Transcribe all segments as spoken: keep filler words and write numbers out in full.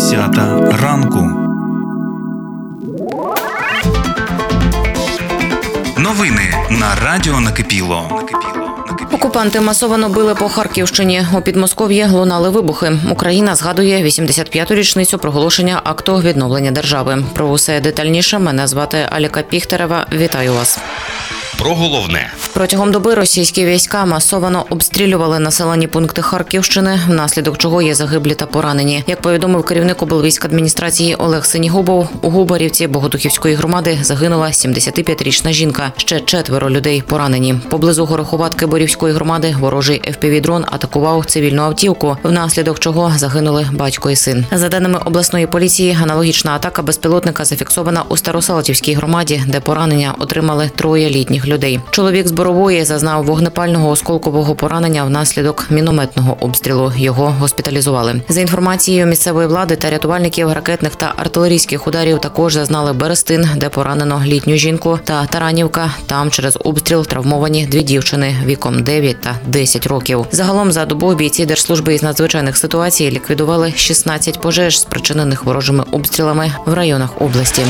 Десята ранку. Новини на радіо Накипіло. Окупанти масово били по Харківщині. У Підмосков'ї лунали вибухи. Україна згадує вісімдесят п'яту річницю проголошення акту відновлення держави. Про усе детальніше. Мене звати Аліка Піхтерева. Вітаю вас. Про головне. Протягом доби російські війська масово обстрілювали населені пункти Харківщини, внаслідок чого є загиблі та поранені. Як повідомив керівник облвійськадміністрації Олег Синігубов, у Губарівці Богодухівської громади загинула сімдесятип'ятирічна жінка. Ще четверо людей поранені. Поблизу Гороховатки Борівської громади ворожий еф пі ві-дрон атакував цивільну автівку, внаслідок чого загинули батько і син. За даними обласної поліції, аналогічна атака безпілотника зафіксована у Старосалтівській громаді, де поранення отримали троє літніх людей. Чоловік з Борової зазнав вогнепального осколкового поранення внаслідок мінометного обстрілу. Його госпіталізували. За інформацією місцевої влади та рятувальників, ракетних та артилерійських ударів також зазнали Берестин, де поранено літню жінку, та Таранівка. Там через обстріл травмовані дві дівчини віком дев'ять та десять років. Загалом за добу бійці Держслужби із надзвичайних ситуацій ліквідували шістнадцять пожеж, спричинених ворожими обстрілами в районах області.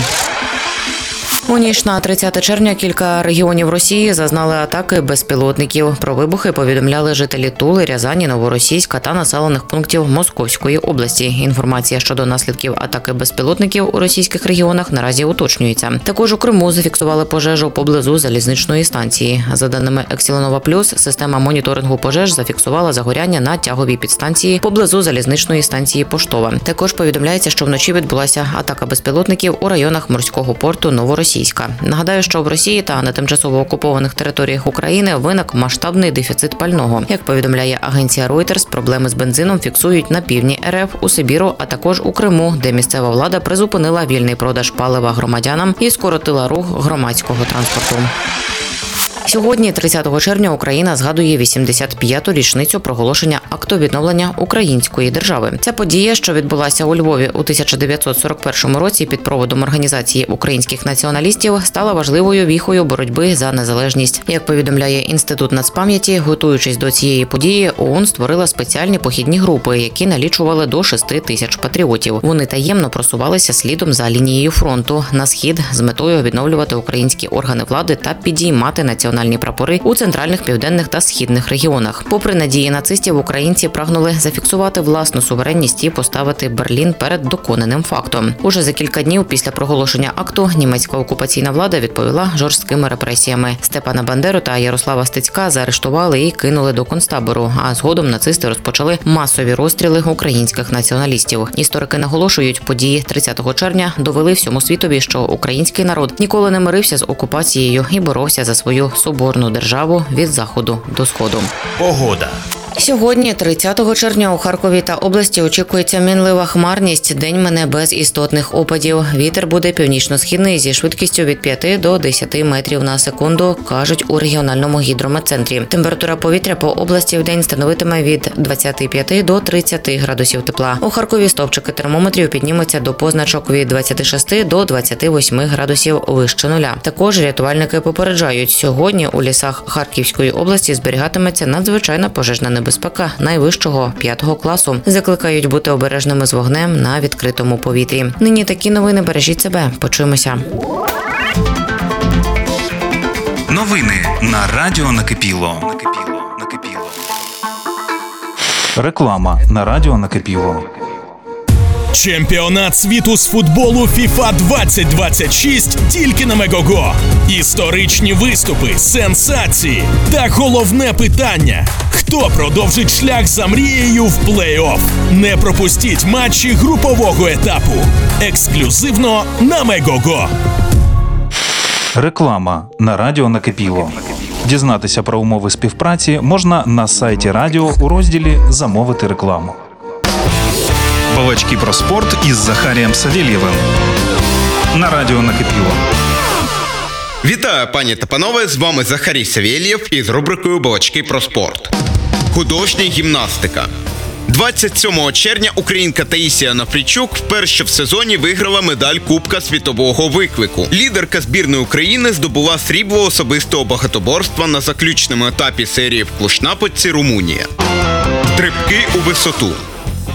У ніч на тридцяте червня кілька регіонів Росії зазнали атаки безпілотників. Про вибухи повідомляли жителі Тули, Рязані, Новоросійська та населених пунктів Московської області. Інформація щодо наслідків атаки безпілотників у російських регіонах наразі уточнюється. Також у Криму зафіксували пожежу поблизу залізничної станції. За даними Ексіленова Плюс, система моніторингу пожеж зафіксувала загоряння на тяговій підстанції поблизу залізничної станції Поштова. Також повідомляється, що вночі відбулася атака безпілотників у районах морського порту Новоросійська. Нагадаю, що в Росії та на тимчасово окупованих територіях України виник масштабний дефіцит пального. Як повідомляє агенція Reuters, проблеми з бензином фіксують на півдні ер еф, у Сибіру, а також у Криму, де місцева влада призупинила вільний продаж палива громадянам і скоротила рух громадського транспорту. Сьогодні, тридцятого червня, Україна згадує вісімдесят п'яту річницю проголошення акту відновлення української держави. Ця подія, що відбулася у Львові у тисяча дев'ятсот сорок першому році під проводом Організації українських націоналістів, стала важливою віхою боротьби за незалежність. Як повідомляє Інститут нацпам'яті, готуючись до цієї події, ОУН створила спеціальні похідні групи, які налічували до шести тисяч патріотів. Вони таємно просувалися слідом за лінією фронту на схід з метою відновлювати українські органи влади та підіймати національні прапори у центральних, південних та східних регіонах. Попри надії нацистів, українці прагнули зафіксувати власну суверенність і поставити Берлін перед доконаним фактом. Уже за кілька днів після проголошення акту німецька окупаційна влада відповіла жорсткими репресіями. Степана Бандеру та Ярослава Стецька заарештували і кинули до концтабору, а згодом нацисти розпочали масові розстріли українських націоналістів. Історики наголошують, події тридцятого червня довели всьому світові, що український народ ніколи не мирився з окупацією і боровся за свою соборну державу від заходу до сходу. Погода. Сьогодні, тридцятого червня, у Харкові та області очікується мінлива хмарність. День мине без істотних опадів. Вітер буде північно-східний зі швидкістю від п'яти до десяти метрів на секунду, кажуть у регіональному гідрометцентрі. Температура повітря по області в день становитиме від двадцяти п'яти до тридцяти градусів тепла. У Харкові стовпчики термометрів піднімуться до позначок від двадцяти шести до двадцяти восьми градусів вище нуля. Також рятувальники попереджають, сьогодні у лісах Харківської області зберігатиметься надзвичайна пожежна небезпека. Безпека найвищого п'ятого класу. Закликають бути обережними з вогнем на відкритому повітрі. Нині такі новини. Бережіть себе. Почуємося. Новини на радіо Накипіло. Накипіло. Накипіло. Реклама на радіо Накипіло. Чемпіонат світу з футболу фіфа двадцять двадцять шість тільки на Мегого. Історичні виступи, сенсації та головне питання – хто продовжить шлях за мрією в плей-офф? Не пропустіть матчі групового етапу. Ексклюзивно на Мегого. Реклама на радіо Накипіло. Дізнатися про умови співпраці можна на сайті радіо у розділі «Замовити рекламу». Балачки про спорт із Захарієм Савєлєвим. На радіо Накипіло. Вітаю, пані та панове, з вами Захарій Савєлєв із рубрикою «Балачки про спорт». Художня гімнастика. двадцять сьомого червня українка Таїсія Нафрійчук вперше в сезоні виграла медаль Кубка світового виклику. Лідерка збірної України здобула срібло особистого багатоборства на заключному етапі серії в Клушнаподці, Румунія. Стрибки у висоту.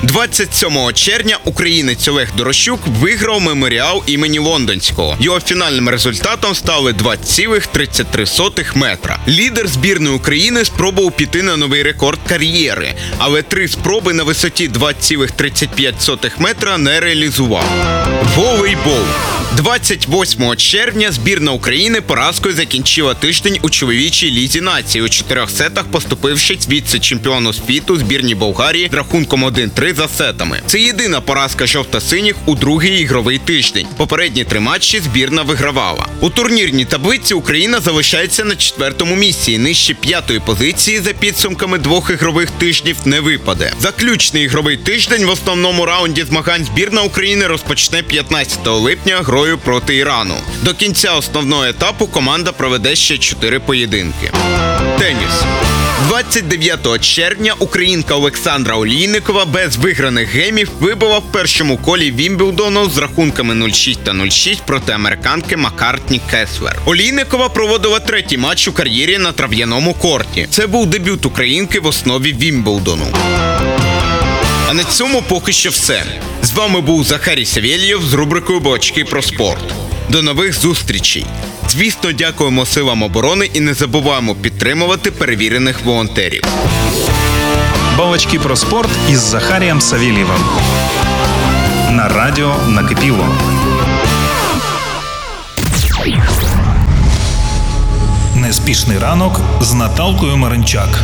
двадцять сьомого червня українець Олег Дорощук виграв меморіал імені Лондонського. Його фінальним результатом стали два цілих тридцять три сотих метра. Лідер збірної України спробував піти на новий рекорд кар'єри, але три спроби на висоті два цілих тридцять п'ять сотих метра не реалізував. Волейбол. двадцять восьмого червня збірна України поразкою закінчила тиждень у чоловічій лізі націй, у чотирьох сетах поступившись віце-чемпіону світу збірній Болгарії з рахунком один-три за сетами. Це єдина поразка жовто-синіх у другий ігровий тиждень. Попередні три матчі збірна вигравала. У турнірній таблиці Україна залишається на четвертому місці і нижче п'ятої позиції за підсумками двох ігрових тижнів не випаде. Заключний ігровий тиждень в основному раунді змагань збірна України розпочне п'ятнадцятого липня грою проти Ірану. До кінця основного етапу команда проведе ще чотири поєдинки. Теніс. двадцять дев'ятого червня українка Олександра Олійникова без виграних геймів вибила в першому колі Вімблдону з рахунками нуль шість та нуль шість проти американки Маккартні Кеслер. Олійникова проводила третій матч у кар'єрі на трав'яному корті. Це був дебют українки в основі Вімблдону. А на цьому поки що все. З вами був Захарій Савєлєв з рубрикою «Балачки про спорт». До нових зустрічей! Звісно, дякуємо силам оборони і не забуваємо підтримувати перевірених волонтерів. Балачки про спорт із Захарієм Савєлєвим. На радіо «Накипіло». Неспішний ранок з Наталкою Маринчак.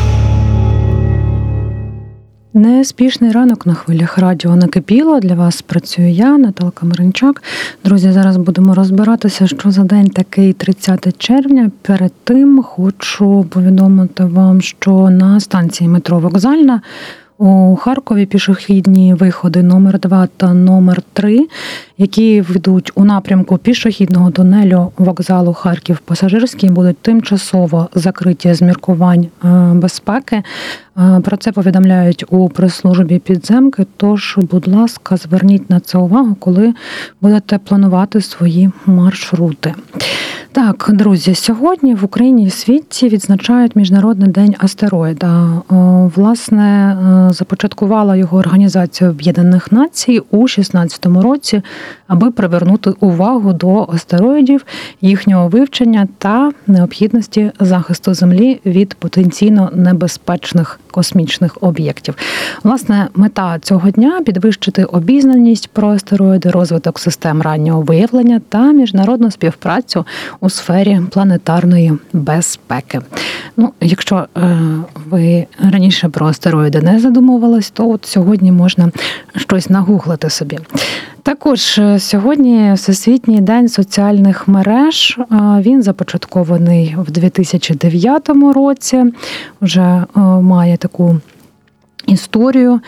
Неспішний ранок на хвилях радіо «Накипіло». Для вас працюю я, Наталка Маринчак. Друзі, зараз будемо розбиратися, що за день такий тридцяте червня. Перед тим хочу повідомити вам, що на станції метро «Вокзальна» у Харкові пішохідні виходи номер два та номер три, які ведуть у напрямку пішохідного тунелю вокзалу Харків-Пасажирський, будуть тимчасово закриті з міркувань безпеки. Про це повідомляють у прес-службі підземки, тож, будь ласка, зверніть на це увагу, коли будете планувати свої маршрути. Так, друзі, сьогодні в Україні і світі відзначають Міжнародний день астероїда. Власне, започаткувала його Організація Об'єднаних Націй у шістнадцятому році, аби привернути увагу до астероїдів, їхнього вивчення та необхідності захисту Землі від потенційно небезпечних космічних об'єктів. Власне, мета цього дня – підвищити обізнаність про астероїди, розвиток систем раннього виявлення та міжнародну співпрацю у сфері планетарної безпеки. Ну, якщо е, ви раніше про астероїди не задумувались, то от сьогодні можна щось нагуглити собі. Також сьогодні Всесвітній день соціальних мереж. Він започаткований в дві тисячі дев'ятому році, вже має таку історію.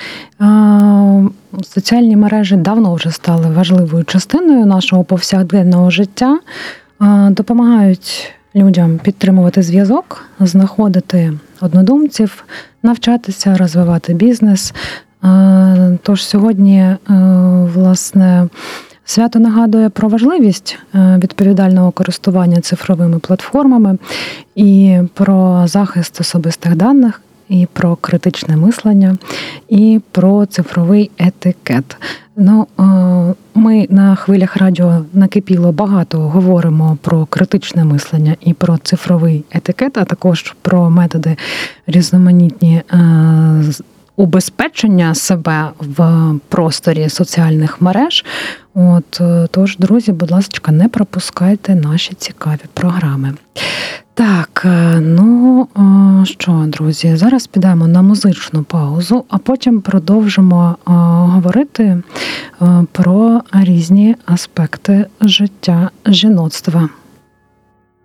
Соціальні мережі давно вже стали важливою частиною нашого повсякденного життя, допомагають людям підтримувати зв'язок, знаходити однодумців, навчатися, розвивати бізнес. Тож сьогодні, власне, свято нагадує про важливість відповідального користування цифровими платформами і про захист особистих даних, і про критичне мислення, і про цифровий етикет. Ну, ми на хвилях радіо «Накипіло» багато говоримо про критичне мислення і про цифровий етикет, а також про методи різноманітні убезпечення себе в просторі соціальних мереж. От, тож, друзі, будь ласка, не пропускайте наші цікаві програми. Так, ну що, друзі, зараз підемо на музичну паузу, а потім продовжимо говорити про різні аспекти життя жіноцтва.